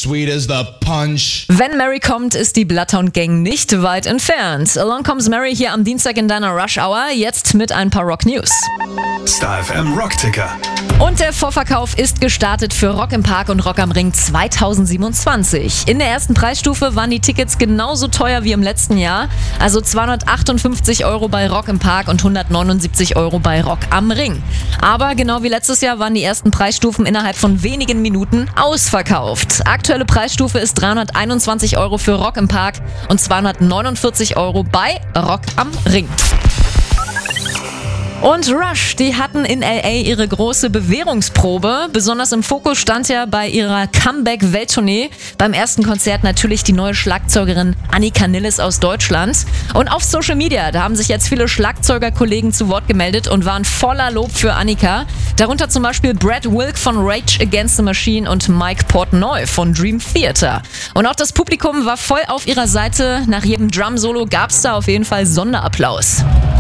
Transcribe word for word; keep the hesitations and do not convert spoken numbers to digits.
sweet as the punch. Wenn Mary kommt, ist die Bloodhound Gang nicht weit entfernt. Along Comes Mary hier am Dienstag in deiner Rush Hour, jetzt mit ein paar Rock News. Star F M Rockticker. Und der Vorverkauf ist gestartet für Rock im Park und Rock am Ring zweitausendsiebenundzwanzig. In der ersten Preisstufe waren die Tickets genauso teuer wie im letzten Jahr, also zweihundertachtundfünfzig Euro bei Rock im Park und hundertneunundsiebzig Euro bei Rock am Ring. Aber genau wie letztes Jahr waren die ersten Preisstufen innerhalb von wenigen Minuten ausverkauft. Aktuelle Preisstufe ist dreihunderteinundzwanzig Euro für Rock im Park und zweihundertneunundvierzig Euro bei Rock am Ring. Und Rush, die hatten in L A ihre große Bewährungsprobe. Besonders im Fokus stand ja bei ihrer Comeback-Welttournee beim ersten Konzert natürlich die neue Schlagzeugerin Annika Nilles aus Deutschland. Und auf Social Media, da haben sich jetzt viele Schlagzeugerkollegen zu Wort gemeldet und waren voller Lob für Annika. Darunter zum Beispiel Brad Wilk von Rage Against the Machine und Mike Portnoy von Dream Theater. Und auch das Publikum war voll auf ihrer Seite. Nach jedem Drum-Solo gab's da auf jeden Fall Sonderapplaus.